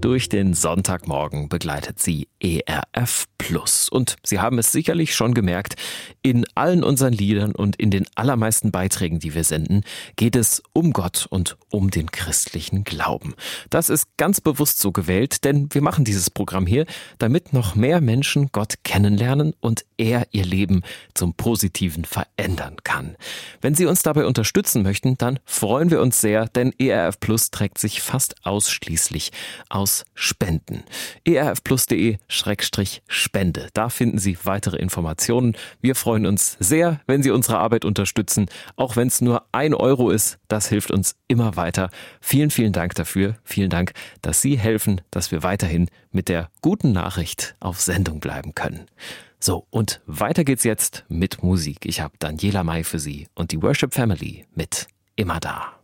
Durch den Sonntagmorgen begleitet sie ERF Plus. Und Sie haben es sicherlich schon gemerkt, in allen unseren Liedern und in den allermeisten Beiträgen, die wir senden, geht es um Gott und um den christlichen Glauben. Das ist ganz bewusst so gewählt, denn wir machen dieses Programm hier, damit noch mehr Menschen Gott kennenlernen und er ihr Leben zum Positiven verändern kann. Wenn Sie uns dabei unterstützen möchten, dann freuen wir uns sehr, denn ERF Plus trägt sich fast ausschließlich aus Spenden. erfplus.de/Spende. Da finden Sie weitere Informationen. Wir freuen uns sehr, wenn Sie unsere Arbeit unterstützen, auch wenn es nur 1 Euro ist. Das hilft uns immer weiter. Vielen, vielen Dank dafür. Vielen Dank, dass Sie helfen, dass wir weiterhin mit der guten Nachricht auf Sendung bleiben können. So, und weiter geht's jetzt mit Musik. Ich habe Daniela Mai für Sie und die Worship Family mit Immer da.